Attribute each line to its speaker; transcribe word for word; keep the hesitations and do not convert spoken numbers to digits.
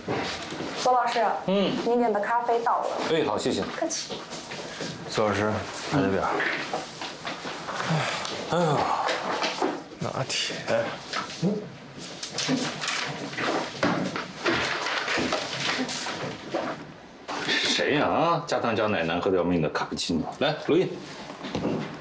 Speaker 1: 左老师，
Speaker 2: 嗯，
Speaker 1: 您点的咖啡到了。
Speaker 2: 哎，好，谢谢。
Speaker 1: 客气。
Speaker 3: 左老师，看这表。
Speaker 2: 哎呦，
Speaker 3: 拿铁。
Speaker 2: 嗯。谁呀？啊，加糖加奶难喝的要命的卡布奇诺。来，罗伊。